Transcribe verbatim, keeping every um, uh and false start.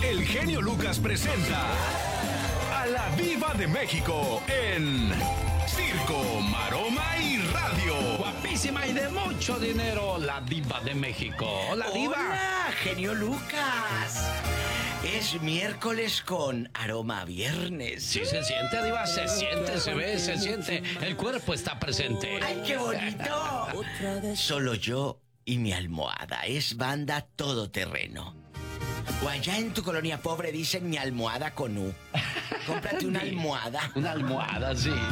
El genio Lucas presenta a la Diva de México en Circo, Maroma y Radio. Guapísima y de mucho dinero, la Diva de México. Hola, Diva. Hola, genio Lucas. Es miércoles con aroma a viernes. Sí, se siente, Diva, se siente, se ve, se siente. El cuerpo está presente. ¡Ay, qué bonito! Solo yo y mi almohada. Es banda todoterreno. O allá en tu colonia pobre dicen mi almohada con U. Cómprate una almohada. Una almohada, sí.